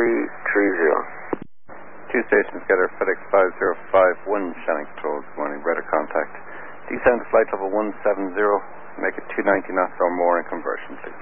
Two stations together, FedEx 5051, Shannon Control, good morning, radar contact. Descend to flight level 170, make it 290 knots or more in conversion, please.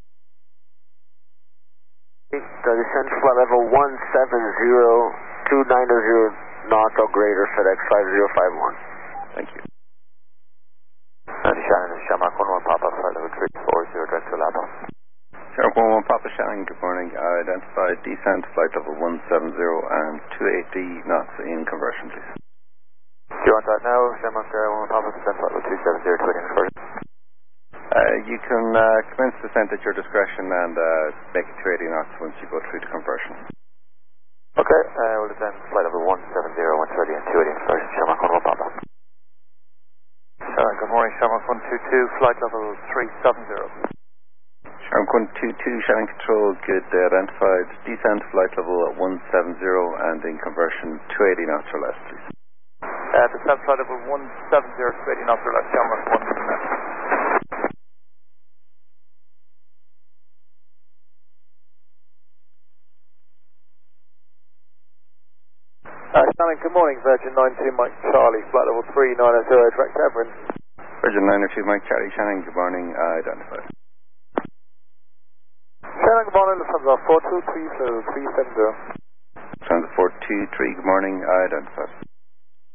Descend to flight level 170, 290 knots or greater, FedEx 5051. Thank you. Shannon, Shamrock 11 Papa, flight level 340, direct to Lapa. Shamrock 11 Papa, Shannon, good morning. Identified descent flight level 170 and 280 knots in conversion, please. Do you want that now, Shamrock 11 Papa, descent flight level 270, 20 conversion? You can commence descent at your discretion and make it 280 knots once you go through the conversion. Okay, we'll descend flight level 170, 130 and 280 conversion, Shamrock 11 Papa. Good morning, Shamrock 122, flight level 370. Shamrock 122, Shannon Control, good, identified descent flight level at 170 and in conversion 280 knots or less, please. Descent flight level 170, 280 knots or less, Shamrock 1. Shannon, good morning, Virgin 92 Mike Charlie, flight level 390, direct to Everin. Virgin 92 Mike Charlie, Shannon, good morning, identified. Shannon, good morning, Lufthansa 423, 370. Lufthansa 423, good morning, identified.